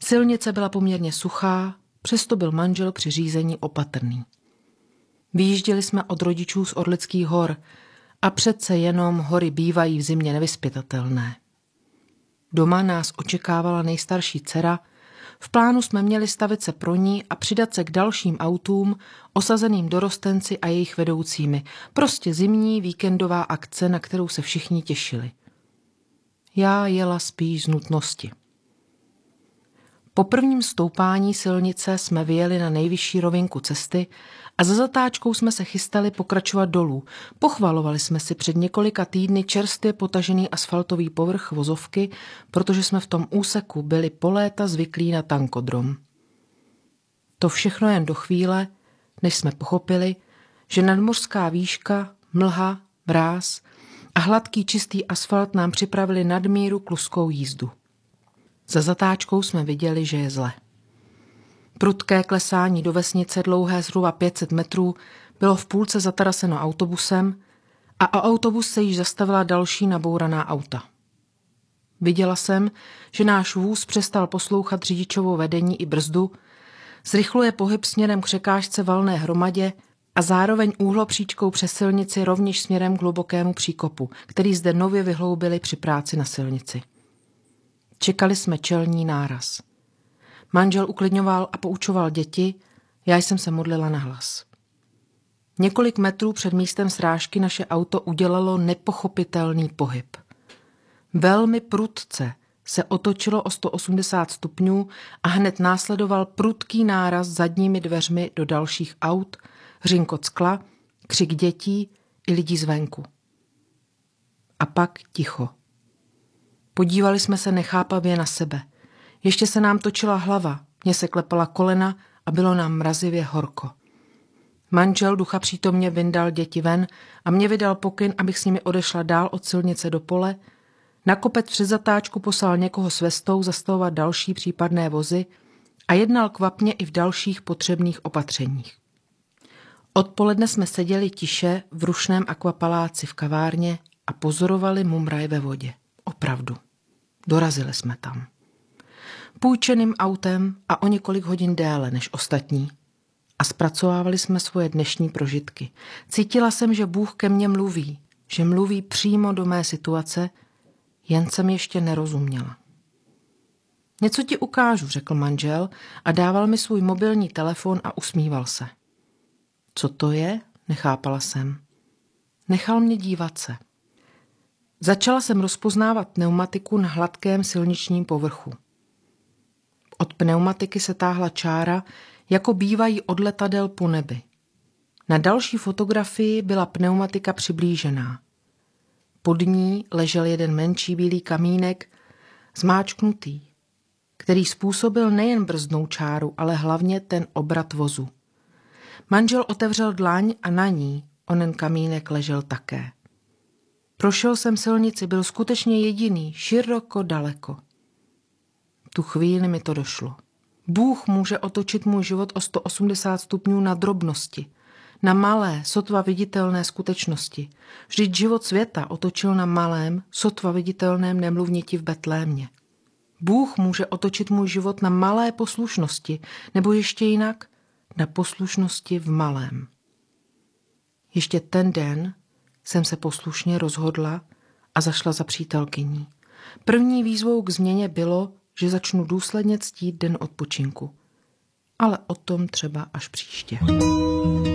Silnice byla poměrně suchá, přesto byl manžel při řízení opatrný. Vyjížděli jsme od rodičů z Orlických hor a přece jenom hory bývají v zimě nevyzpytatelné. Doma nás očekávala nejstarší dcera, v plánu jsme měli stavit se pro ní a přidat se k dalším autům, osazeným dorostenci a jejich vedoucími. Prostě zimní víkendová akce, na kterou se všichni těšili. Já jela spíš z nutnosti. Po prvním stoupání silnice jsme vyjeli na nejvyšší rovinku cesty a za zatáčkou jsme se chystali pokračovat dolů. Pochvalovali jsme si před několika týdny čerstvě potažený asfaltový povrch vozovky, protože jsme v tom úseku byli po léta zvyklí na tankodrom. To všechno jen do chvíle, než jsme pochopili, že nadmořská výška, mlha, mráz a hladký čistý asfalt nám připravili nadmíru kluskou jízdu. Za zatáčkou jsme viděli, že je zle. Prudké klesání do vesnice dlouhé zhruba 500 metrů bylo v půlce zataraseno autobusem a o autobus se již zastavila další nabouraná auta. Viděla jsem, že náš vůz přestal poslouchat řidičovo vedení i brzdu, zrychluje pohyb směrem k překážce valné hromadě a zároveň úhlopříčkou přes silnici rovněž směrem k hlubokému příkopu, který zde nově vyhloubili při práci na silnici. Čekali jsme čelní náraz. Manžel uklidňoval a poučoval děti, já jsem se modlila nahlas. Několik metrů před místem srážky naše auto udělalo nepochopitelný pohyb. Velmi prudce se otočilo o 180 stupňů a hned následoval prudký náraz zadními dveřmi do dalších aut, hřinkot skla, křik dětí i lidí zvenku. A pak ticho. Podívali jsme se nechápavě na sebe. Ještě se nám točila hlava, mně se klepala kolena a bylo nám mrazivě horko. Manžel ducha přítomně vyndal děti ven a mě vydal pokyn, abych s nimi odešla dál od silnice do pole. Na kopec před zatáčku poslal někoho s vestou zastavovat další případné vozy a jednal kvapně i v dalších potřebných opatřeních. Odpoledne jsme seděli tiše v rušném akvapaláci v kavárně a pozorovali mumraj ve vodě. Opravdu. Dorazili jsme tam. Půjčeným autem a o několik hodin déle než ostatní. A zpracovávali jsme svoje dnešní prožitky. Cítila jsem, že Bůh ke mně mluví, že mluví přímo do mé situace, jen jsem ještě nerozuměla. Něco ti ukážu, řekl manžel a dával mi svůj mobilní telefon a usmíval se. Co to je? Nechápala jsem. Nechal mě dívat se. Začala jsem rozpoznávat pneumatiku na hladkém silničním povrchu. Od pneumatiky se táhla čára, jako bývají od letadel po nebi. Na další fotografii byla pneumatika přiblížená. Pod ní ležel jeden menší bílý kamínek, zmáčknutý, který způsobil nejen brzdnou čáru, ale hlavně ten obrat vozu. Manžel otevřel dlaň a na ní onen kamínek ležel také. Prošel jsem silnici, byl skutečně jediný, široko daleko. Tu chvíli mi to došlo. Bůh může otočit můj život o 180 stupňů na drobnosti, na malé, sotva viditelné skutečnosti. Vždyť život světa otočil na malém, sotva viditelném nemluvněti v Betlémě. Bůh může otočit můj život na malé poslušnosti, nebo ještě jinak, na poslušnosti v malém. Ještě ten den jsem se poslušně rozhodla a zašla za přítelkyní. První výzvou k změně bylo, že začnu důsledně ctít den odpočinku. Ale o tom třeba až příště.